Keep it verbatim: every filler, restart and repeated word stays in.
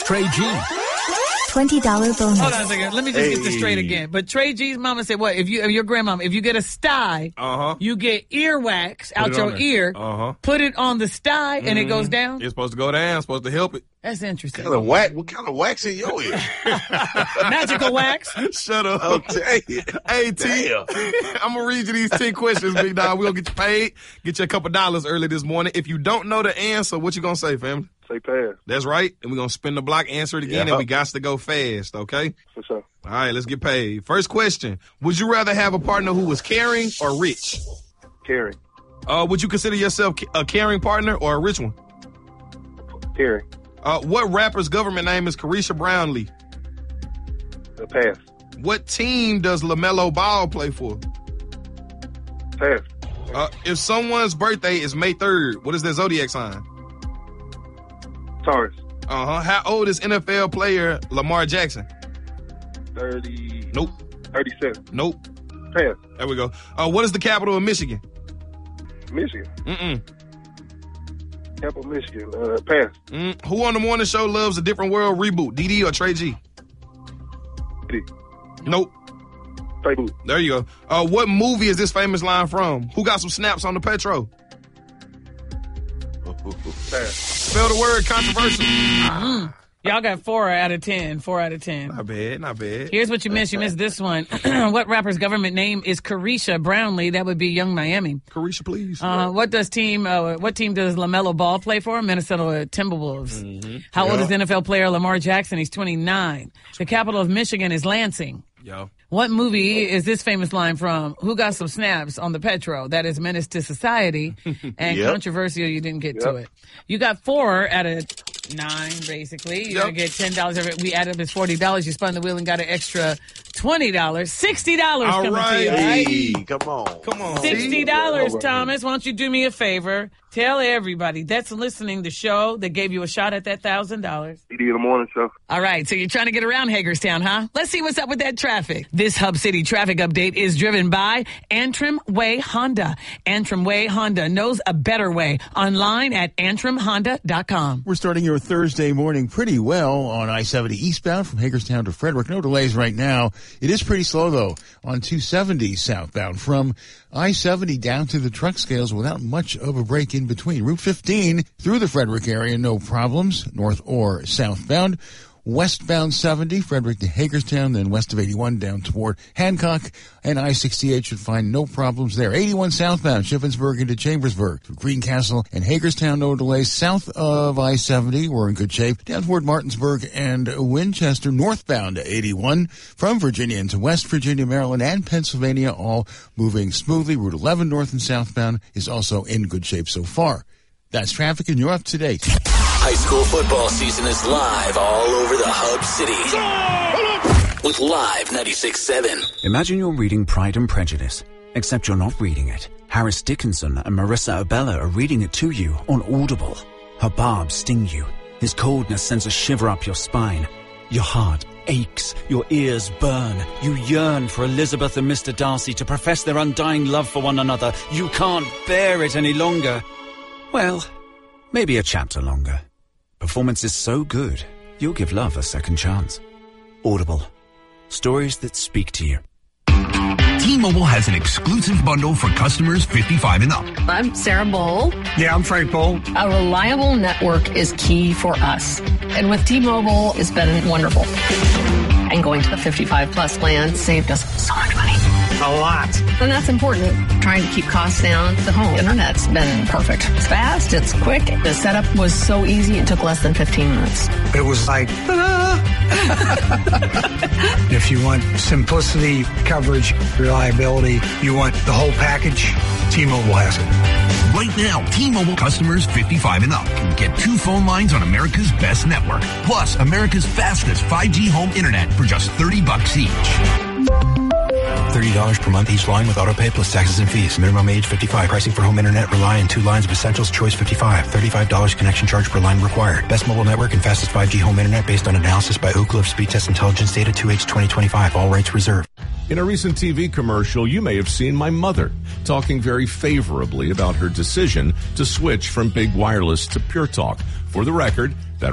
Trey G. twenty dollars bonus. Hold on a second. Let me just Hey. get this straight again. But Trey G's mama said what? If you, if your grandmama, if you get a sty, Uh-huh. you get earwax out it on your there. ear, Uh-huh. put it on the sty, and it goes down. It's supposed to go down. It's supposed to help it. That's interesting. What kind of wax? What kind of wax in your ear? Magical wax. Shut up. Okay. Hey, T, Damn. I'm going to read you these ten questions, big dog. We're going to get you paid, get you a couple dollars early this morning. If you don't know the answer, what you going to say, family? Say pass. That's right. And we're going to spin the block, answer it again, Yeah. and we got to go fast, okay? For sure. All right, let's get paid. First question. Would you rather have a partner who was caring or rich? Carry. Uh, would you consider yourself a caring partner or a rich one? Carry. Uh, what rapper's government name is Carisha Brownlee? A pass. What team does LaMelo Ball play for? Pass. Uh, if someone's birthday is May third, what is their zodiac sign? Taurus. Uh-huh. How old is N F L player Lamar Jackson? thirty. Nope. thirty-seven. Nope. Pass. There we go. Uh, what is the capital of Michigan? Michigan. Mm-mm. Capital Michigan. Uh, pass. Mm. Who on the morning show loves a different world reboot? D D or Trey G? D. Nope. Trey D. There you go. Uh, what movie is this famous line from? Who got some snaps on the Petro? Pass. Spell the word controversial. Y'all got four out of ten. Four out of ten. Not bad, not bad. Here's what you missed. You missed this one. What rapper's government name is Carisha Brownlee? That would be Young Miami. Carisha, please. Uh, what does team? Uh, what team does LaMelo Ball play for? Minnesota Timberwolves. Mm-hmm. How old is N F L player Lamar Jackson? He's twenty-nine. The capital of Michigan is Lansing. Yo. What movie is this famous line from? Who got some snaps on the Petro? That is Menace to Society. And Yep. controversial, you didn't get to Yep. it. You got four out of nine, basically. You're Yep. going to get ten dollars. Every, we added up as forty dollars. You spun the wheel and got an extra twenty dollars. sixty dollars All coming right. to you, all right? Hey, come on. Come on. sixty dollars, Thomas. Why don't you do me a favor? Tell everybody that's listening the show that gave you a shot at that one thousand dollars. D D in the morning show. All right, so you're trying to get around Hagerstown, huh? Let's see what's up with that traffic. This Hub City traffic update is driven by Antrim Way Honda. Antrim Way Honda knows a better way. Online at antrim honda dot com. We're starting your Thursday morning pretty well on I seventy eastbound from Hagerstown to Frederick. No delays right now. It is pretty slow, though, on two seventy southbound from I seventy down to the truck scales without much of a break in between. Route fifteen through the Frederick area, no problems, north or southbound. Westbound seventy, Frederick to Hagerstown, then west of eighty-one down toward Hancock, and I sixty-eight should find no problems there. eighty-one southbound, Shippensburg into Chambersburg, through Greencastle and Hagerstown, no delays. South of I seventy, we're in good shape. Down toward Martinsburg and Winchester, northbound to eighty-one, from Virginia into West Virginia, Maryland, and Pennsylvania, all moving smoothly. Route eleven, north and southbound, is also in good shape so far. That's traffic, and you're up to date. High school football season is live all over the Hub City. With Live ninety-six point seven. Imagine you're reading Pride and Prejudice, except you're not reading it. Harris Dickinson and Marissa Abella are reading it to you on Audible. Her barbs sting you. His coldness sends a shiver up your spine. Your heart aches. Your ears burn. You yearn for Elizabeth and Mister Darcy to profess their undying love for one another. You can't bear it any longer. Well, maybe a chapter longer. Performance is so good, you'll give love a second chance. Audible. Stories that speak to you. T-Mobile has an exclusive bundle for customers fifty-five and up. I'm Sarah Bowl. Yeah, I'm Frank Bowl. A reliable network is key for us. And with T-Mobile, it's been wonderful. And going to the fifty-five plus plan saved us so much money. A lot. And that's important. Trying to keep costs down. The home internet's been perfect. It's fast. It's quick. The setup was so easy. It took less than fifteen minutes. It was like, if you want simplicity, coverage, reliability, you want the whole package, T-Mobile has it. Right now, T-Mobile customers fifty-five and up can get two phone lines on America's best network, plus America's fastest five G home internet for just thirty bucks each. thirty dollars per month each line with autopay plus taxes and fees. Minimum age fifty-five. Pricing for home internet rely on two lines of Essentials. Choice fifty-five. thirty-five dollars connection charge per line required. Best mobile network and fastest five G home internet based on analysis by Ookla of Speed Test Intelligence data two H twenty twenty-five. All rights reserved. In a recent T V commercial, you may have seen my mother talking very favorably about her decision to switch from Big Wireless to Pure Talk. For the record, that